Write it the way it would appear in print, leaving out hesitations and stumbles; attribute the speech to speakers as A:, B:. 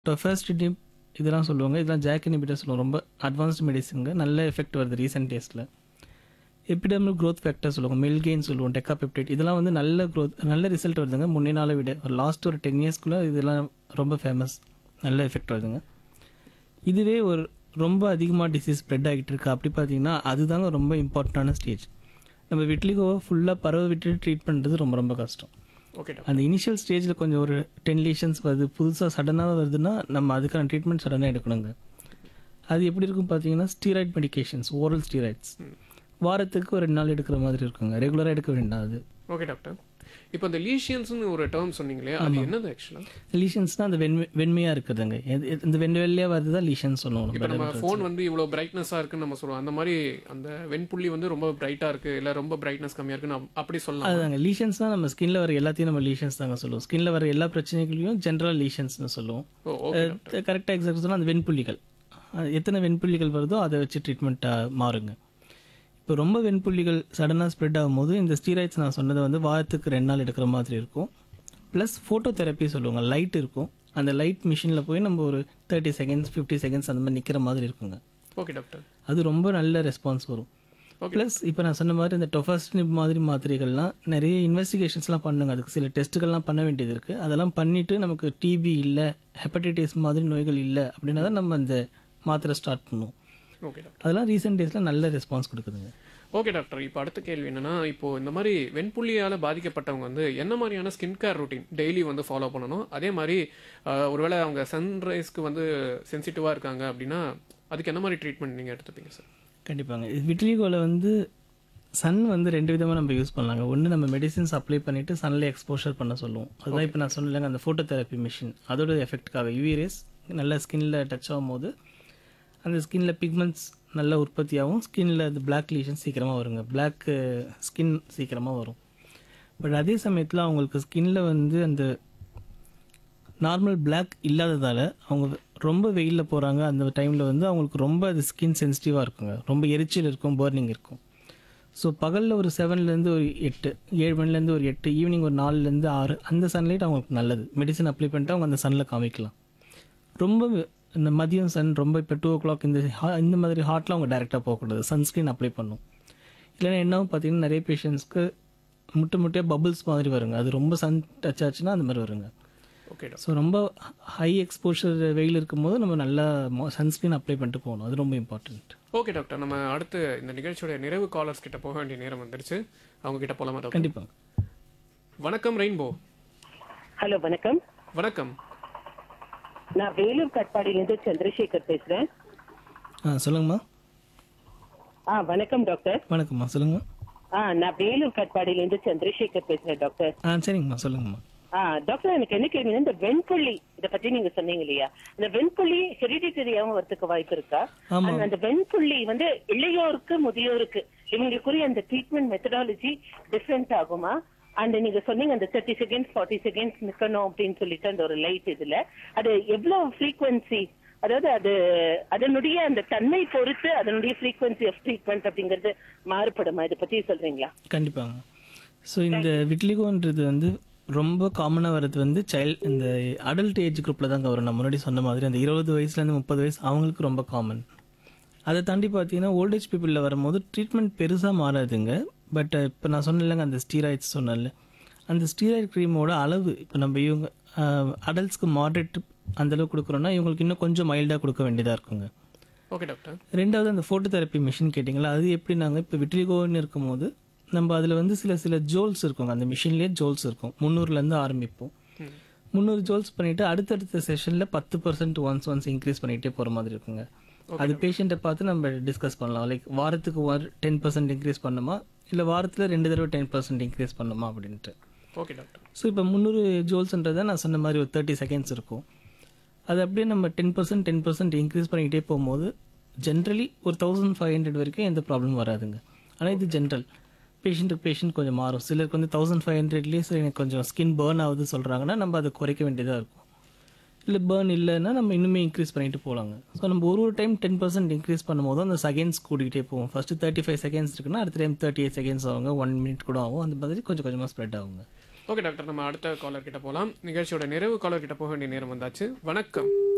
A: டொஃபாஸ்டிடிப் இதெல்லாம் சொல்லுவாங்க. இதெல்லாம் ஜாக் இன்ஹிபிட்டர் சொல்லுவோம். ரொம்ப அட்வான்ஸ்டு மெடிசின்ங்க. நல்ல எஃபெக்ட் வருது ரீசென்ட் டேஸில். எபிடெர்மல் க்ரோத் ஃபேக்டர் சொல்லுவாங்க. மில்கெயின் சொல்லுவோம். டெக்காபெப்டைட் இதெல்லாம் வந்து நல்ல ரிசல்ட் வருதுங்க. முன்னே நாளை விட லாஸ்ட் ஒரு 10 இயர்ஸ்க்குள்ளே இதெல்லாம் ரொம்ப ஃபேமஸ். நல்ல எஃபெக்ட் வருதுங்க. இதுவே ஒரு ரொம்ப அதிகமாக டிசீஸ் ஸ்ப்ரெட் ஆகிட்டு இருக்கு. அப்படி பார்த்தீங்கன்னா அதுதாங்க ரொம்ப இம்பார்ட்டண்டான ஸ்டேஜ். நம்ம விட்லிகோவை ஃபுல்லாக பரவ விட்டுட்டு ட்ரீட் பண்ணுறது ரொம்ப ரொம்ப கஷ்டம்.
B: ஓகே
A: அந்த இனிஷியல் ஸ்டேஜில் கொஞ்சம் ஒரு 10 லீஷன்ஸ் வருது, புதுசாக சடனாக வருதுன்னா நம்ம அதுக்கான ட்ரீட்மெண்ட் சடனாக எடுக்கணுங்க. அது எப்படி இருக்கும் பார்த்தீங்கன்னா ஸ்டீராய்ட் மெடிகேஷன்ஸ், ஓரல் ஸ்டீராய்ட்ஸ் வாரத்துக்கு ஒரு 2 நாள் எடுக்கிற மாதிரி இருக்குங்க. ரெகுலராக எடுக்க வேண்டாம். அது
B: ஓகே டாக்டர். இப்போ இந்த லீஷியன்ஸ்னு ஒரு டேர்ம் சொன்னீங்களே, அது என்னது ஆக்சுவலாக?
A: லீஷன்ஸ்னால் அந்த வெண்மையாக இருக்குதுங்க. இந்த வெள்ளையாக வருது தான் லீஷன்ஸ் சொல்லுவோம்.
B: இப்போ நம்ம ஃபோன் வந்து இவ்வளோ பிரைட்னஸாக இருக்குன்னு நம்ம சொல்லுவோம். அந்த மாதிரி அந்த வெண்புள்ளி வந்து ரொம்ப பிரைட்டாக இருக்குது, இல்லை ரொம்ப பிரைட்னஸ் கம்மியாக இருக்குன்னு அப்படி சொல்லலாம்.
A: அதுதாங்க லீஷன்ஸ்னால் நம்ம ஸ்கின்ல வர எல்லாத்தையும் நம்ம லீஷன்ஸ் தாங்க சொல்லுவோம். ஸ்கின்ல வர எல்லா பிரச்சனைகளையும் ஜென்ரல் லீஷன்ஸ்னு சொல்லுவோம். கரெக்டாக எக்ஸாக்ட் சொன்னால் அந்த வெண்புள்ளிகள் எத்தனை வெண்புள்ளிகள் வருதோ அதை வச்சு ட்ரீட்மெண்ட்டாக மாறுங்க. இப்போ ரொம்ப வெண்புள்ளிகள் சடனாக ஸ்ப்ரெட் ஆகும்போது இந்த ஸ்டீராய்ட்ஸ் நான் சொன்னதை வந்து வாரத்துக்கு 2 நாள் எடுக்கிற மாதிரி இருக்கும். ப்ளஸ் ஃபோட்டோ தெரப்பி சொல்லுவாங்க. லைட் இருக்கும். அந்த லைட் மிஷினில் போய் நம்ம ஒரு 30 செகண்ட்ஸ் 50 செகண்ட்ஸ் அந்த மாதிரி நிற்கிற மாதிரி இருக்குங்க.
B: Okay doctor.
A: அது ரொம்ப நல்ல ரெஸ்பான்ஸ் வரும். ப்ளஸ் இப்போ நான் சொன்ன மாதிரி இந்த டொஃபாஸ்டினிப் மாதிரி மாத்திரைகள்லாம் நிறைய இன்வெஸ்டிகேஷன்ஸ்லாம் பண்ணுங்க. அதுக்கு சில டெஸ்ட்டுகள்லாம் பண்ண வேண்டியது இருக்குது. அதெல்லாம் பண்ணிவிட்டு நமக்கு டிபி இல்லை, ஹெப்படைட்டிஸ் மாதிரி நோய்கள் இல்லை அப்படின்னா தான் நம்ம அந்த மாத்திரை ஸ்டார்ட் பண்ணுவோம்.
B: Okay doctor.
A: அதெல்லாம் ரீசெண்ட் டேஸில் நல்ல ரெஸ்பான்ஸ் கொடுக்குதுங்க.
B: Okay doctor. இப்போ அடுத்த கேள்வி என்னன்னா, இப்போ இந்த மாதிரி வெண்புள்ளியால் பாதிக்கப்பட்டவங்க வந்து என்ன மாதிரியான ஸ்கின் கேர் ரொட்டீன் டெய்லி வந்து ஃபாலோ பண்ணணும்? அதே மாதிரி ஒருவேளை அவங்க சன்ரைஸ்க்கு வந்து சென்சிட்டிவாக இருக்காங்க அப்படின்னா அதுக்கு என்ன மாதிரி ட்ரீட்மெண்ட் நீங்கள் எடுத்துப்பீங்க சார்?
A: கண்டிப்பாங்க. விட்லிகோவில் வந்து சன் வந்து 2 விதமாக நம்ம யூஸ் பண்ணலாங்க. ஒன்று நம்ம மெடிசின்ஸ் அப்ளை பண்ணிவிட்டு சன்னில் எக்ஸ்போஷர் பண்ண சொல்லுவோம். அதுதான் இப்போ நான் சொன்னேங்க அந்த ஃபோட்டோ தெரப்பி மிஷின். அதோட எஃபெக்ட்டுக்காக யூவி ரேஸ் நல்லா ஸ்கின்னில் டச் ஆகும்போது அந்த ஸ்கின்னில் பிக்மெண்ட்ஸ் நல்லா உற்பத்தியாகவும் ஸ்கின்னில் அது பிளாக் லீஷன் சீக்கிரமாக வருங்க. பிளாக் ஸ்கின் சீக்கிரமாக வரும். பட் அதே சமயத்தில் அவங்களுக்கு ஸ்கின்னில் வந்து அந்த நார்மல் பிளாக் இல்லாததால் அவங்க ரொம்ப வெயிலில் போகிறாங்க. அந்த டைமில் வந்து அவங்களுக்கு ரொம்ப அது ஸ்கின் சென்சிட்டிவாக இருக்குங்க. ரொம்ப எரிச்சல் இருக்கும், பர்னிங் இருக்கும். ஸோ பகலில் ஒரு 7லேருந்து ஒரு 8, 7 மணிலேருந்து ஒரு 8, ஈவினிங் ஒரு 4லேருந்து 6 அந்த சன்லைட் அவங்களுக்கு நல்லது. மெடிசன் அப்ளை பண்ணிட்டு அவங்க அந்த சன்னில் காமிக்கலாம். ரொம்ப இந்த மதியம் சன் ரொம்ப இப்போ 2 o'clock இந்த மாதிரி ஹாட்லாம் அவங்க டைரெக்டாக போகக்கூடாது. சன்ஸ்க்ரீன் அப்ளை பண்ணும். இல்லைன்னா என்னவும் பார்த்தீங்கன்னா நிறைய பேஷண்ட்ஸ்க்கு முட்டையாக பபுள்ஸ் மாதிரி வருங்க. அது ரொம்ப சன் டச் ஆச்சுன்னா அந்த மாதிரி வருங்க.
B: ஓகே.
A: ஸோ ரொம்ப ஹை எக்ஸ்போஷர் வெயில் இருக்கும்போது நம்ம நல்லா சன்ஸ்க்ரீன் அப்ளை பண்ணிட்டு போகணும். அது ரொம்ப இம்பார்ட்டன்ட்.
B: Okay doctor. நம்ம அடுத்து இந்த நிகழ்ச்சியோட நிறைவு காலர்ஸ் கிட்ட போக வேண்டிய நேரம் வந்துருச்சு. அவங்க கிட்ட போகலாமா டாக்டர்?
A: கண்டிப்பாக.
B: வணக்கம் ரெயின்போ.
C: ஹலோ வணக்கம்.
B: வணக்கம்.
C: நான் வேலூர் கட்பாடியிலிருந்து சந்திரசேகர் பேசுறேன்.
A: சொல்லுங்கம்மா.
C: வணக்கம் டாக்டர்.
A: வணக்கம்மா, சொல்லுங்கம்மா.
C: நான் வேலூர் கட்பாடியிலிருந்து சந்திரசேகர் பேசுறேன் டாக்டர்.
A: சரிங்கம்மா, சொல்லுங்கம்மா.
C: டாக்டர் எனக்கு என்ன கேள்வினா, இந்த வெண்புள்ளி இத பத்தி நீங்க சொன்னீங்க இல்லையா, இந்த வெண்புள்ளி ஹெரிடிட்டரியாவும் வரதுக்கு வாய்ப்பு இருக்கா? அந்த வெண்புள்ளி வந்து இளையோருக்கு முதியோருக்கு இவங்களுக்குரிய அந்த ட்ரீட்மெண்ட் மெத்தடாலஜி டிஃபரெண்ட் ஆகுமா? அண்ட் நீங்க சொன்னீங்க அந்த 30 செகண்ட்ஸ் 40 செகண்ட்ஸ் நிக்கணும் அப்படின்னு சொல்லிட்டு அந்த ஒரு லைட் இதுல அது எவ்வளவு ஃப்ரீக்வன்சி, அதாவது அது அதனுடைய அந்த தன்மை பொறுத்து அதனுடைய ஃப்ரீக்வன்சி ஆஃப் ட்ரீட்மெண்ட் அப்படிங்கிறது மாறுபடுமா? இதை பத்தி சொல்றீங்களா?
A: கண்டிப்பாங்க. ஸோ இந்த விட்லிகோன்றது வந்து ரொம்ப காமனாக வர்றது வந்து இந்த அடல்ட் ஏஜ் குரூப்பில் தாங்க வரும். நான் முன்னாடி சொன்ன மாதிரி அந்த 20 வயசுலேருந்து 30 வயசு அவங்களுக்கு ரொம்ப காமன். அதை தாண்டி பார்த்தீங்கன்னா ஓல்டேஜ் பீப்புளில் வரும்போது ட்ரீட்மெண்ட் பெருசாக மாறாதுங்க. பட் இப்போ நான் சொன்னேன்லங்க அந்த ஸ்டீராய்ட்ஸ் சொன்னல, அந்த ஸ்டீராய்ட் க்ரீமோட அளவு இப்போ நம்ம இவங்க அடல்ட்ஸ்க்கு மாடரேட் அந்தளவு கொடுக்குறோன்னா இவங்களுக்கு இன்னும் கொஞ்சம் மைல்டாக கொடுக்க வேண்டியதாக இருக்குங்க.
B: Okay doctor.
A: ரெண்டாவது அந்த ஃபோட்டோ தெரப்பி மிஷின் கேட்டிங்களா, அது எப்படினாங்க இப்போ விட்லிகோன்னு இருக்கும்போது நம்ம அதில் வந்து சில ஜோல்ஸ் இருக்குங்க. அந்த மிஷின்லேயே ஜோல்ஸ் இருக்கும். 300லேருந்து ஆரம்பிப்போம். 300 ஜோல்ஸ் பண்ணிவிட்டு அடுத்தடுத்த செஷனில் 10% ஒன்ஸ் இன்க்ரீஸ் பண்ணிகிட்டே போகிற மாதிரி இருக்குங்க. அது பேஷண்ட்டை பார்த்து நம்ம டிஸ்கஸ் பண்ணலாம். லைக் வாரத்துக்கு 10% இன்க்ரீஸ் பண்ணுமா, இல்லை வாரத்தில் 2 தடவை 10% இன்க்ரீஸ் பண்ணுமா அப்படின்ட்டு.
B: Okay doctor.
A: ஸோ இப்போ 300 ஜோல்ஸ்ன்றதை நான் சொன்ன மாதிரி ஒரு 30 செகண்ட்ஸ் இருக்கும். அது அப்படியே நம்ம 10% இன்க்ரீஸ் பண்ணிக்கிட்டே போகும்போது ஜென்ரலி ஒரு 1500 வரைக்கும் எந்த ப்ராப்ளம் வராதுங்க. ஆனால் இது ஜென்ரல் பேஷண்ட்டுக்கு பேஷண்ட் கொஞ்சம் மாறும். சிலருக்கு வந்து 1500லேயே எனக்கு கொஞ்சம் ஸ்கின் பேர்ன் ஆகுது சொல்கிறாங்கன்னா நம்ம அதை குறைக்க வேண்டியதாக இருக்கும். இல்லை பேர்ன் இல்லைன்னா நம்ம இன்னுமே இன்க்ரீஸ் பண்ணிட்டு போகலாங்க. ஸோ நம்ம ஒரு டைம் 10% இன்க்ரீஸ் பண்ணும்போது அந்த செகண்ட்ஸ் கூட்டிகிட்டே போவோம். ஃபஸ்ட்டு 35 செகண்ட்ஸ் இருக்குன்னா அடுத்த டைம் 38 செகண்ட்ஸ் ஆகுங்க, 1 மினிட் கூட ஆகும். அந்த மாதிரி கொஞ்சம் கொஞ்சமாக ஸ்ப்ரெட் ஆகுங்க.
B: Okay doctor. நம்ம அடுத்த காலர் கிட்ட போகலாம். நிகழ்ச்சியோட நிறைவு காலர் கிட்ட போக வேண்டிய நேரம் வந்தாச்சு. வணக்கம்.